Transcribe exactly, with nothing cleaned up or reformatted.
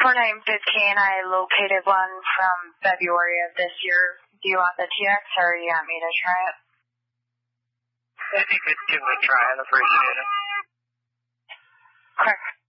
For nine fifteen, I located one from February of this year. Do you want the T X or do you want me to try it? If you could give it a try, I'd appreciate it. Correct.